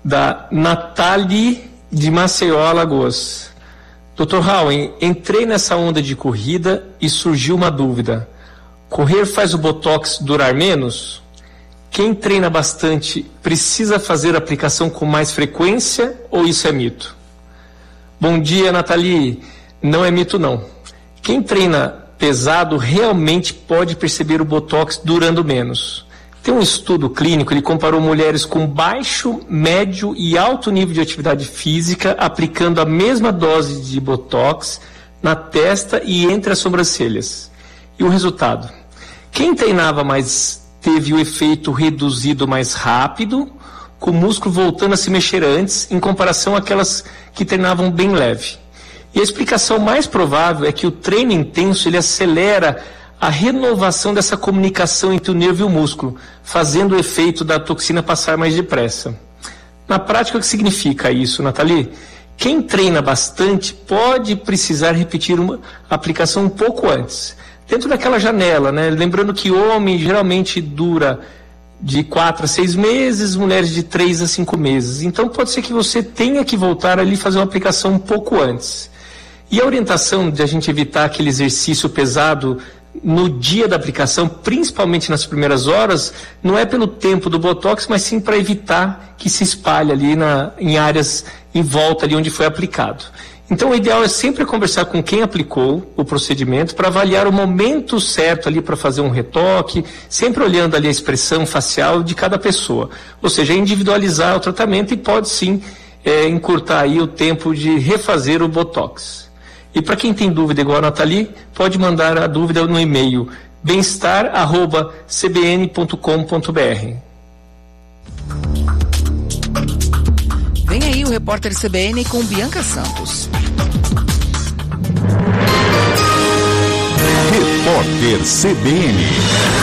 da Nathalie de Maceió, Alagoas. Dr. Howen, entrei nessa onda de corrida e surgiu uma dúvida. Correr faz o Botox durar menos? Quem treina bastante precisa fazer a aplicação com mais frequência ou isso é mito? Bom dia, Nathalie. Não é mito, não. Quem treina pesado realmente pode perceber o Botox durando menos. Tem um estudo clínico, ele comparou mulheres com baixo, médio e alto nível de atividade física aplicando a mesma dose de Botox na testa e entre as sobrancelhas. E o resultado? Quem treinava mais teve o efeito reduzido mais rápido, com o músculo voltando a se mexer antes, em comparação àquelas que treinavam bem leve. E a explicação mais provável é que o treino intenso ele acelera a renovação dessa comunicação entre o nervo e o músculo, fazendo o efeito da toxina passar mais depressa. Na prática, o que significa isso, Nathalie? Quem treina bastante pode precisar repetir uma aplicação um pouco antes, dentro daquela janela, né? Lembrando que homem geralmente dura de 4 a 6 meses, mulheres de 3 a 5 meses. Então pode ser que você tenha que voltar ali e fazer uma aplicação um pouco antes. E a orientação de a gente evitar aquele exercício pesado no dia da aplicação, principalmente nas primeiras horas, não é pelo tempo do Botox, mas sim para evitar que se espalhe ali em áreas em volta ali onde foi aplicado. Então o ideal é sempre conversar com quem aplicou o procedimento para avaliar o momento certo ali para fazer um retoque, sempre olhando ali a expressão facial de cada pessoa. Ou seja, individualizar o tratamento e pode sim encurtar aí o tempo de refazer o Botox. E para quem tem dúvida igual a Nathalie, pode mandar a dúvida no e-mail bemestar@cbn.com.br. Vem aí o repórter CBN com Bianca Santos. Repórter CBN.